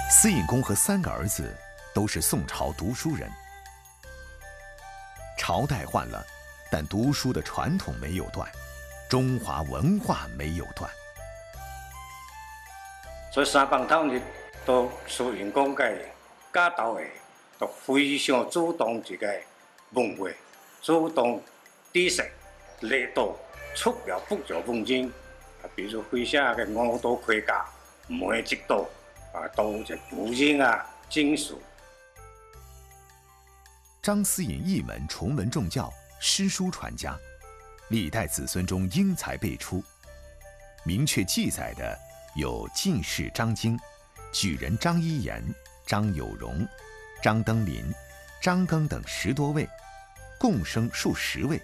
司尹公和3个儿子都是宋朝读书人。朝代换了，但读书的传统没有断，中华文化没有断。 所以3帮头日都司尹公嘅家头嘅，都非常主动这个文化，主动知识来到出了复杂文件，比如会写嘅5道盔甲、每一道都是古人经书。 张思尹一门崇文重教，诗书传家，历代子孙中英才辈出。明确记载的有进士张经、举人张一言、张有容、张登临、张庚等10多位，共生数10位。